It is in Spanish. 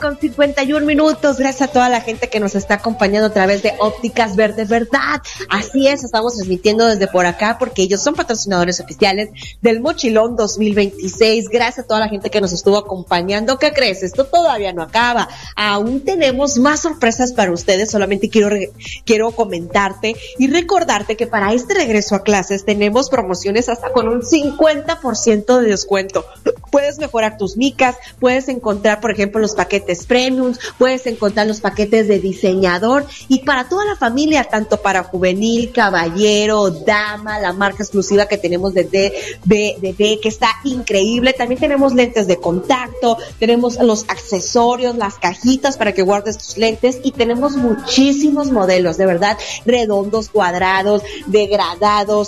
8:51. Gracias a toda la gente que nos está acompañando a través de Ópticas Verde Verdad. Así es, estamos transmitiendo desde por acá porque ellos son patrocinadores oficiales del Mochilón 2026. Gracias a toda la gente que nos estuvo acompañando. ¿Qué crees? Esto todavía no acaba. Aún tenemos más sorpresas para ustedes. Solamente quiero comentarte y recordarte que para este regreso a clases tenemos promociones hasta con un 50% de descuento. Puedes mejorar tus micas, puedes encontrar, por ejemplo, los paquetes premiums, puedes encontrar los paquetes de diseñador y para toda la familia, tanto para juvenil, caballero, dama, la marca exclusiva que tenemos de DB, que está increíble. También tenemos lentes de contacto, tenemos los accesorios, las cajitas para que guardes tus lentes y tenemos muchísimos modelos, de verdad, redondos, cuadrados, degradados,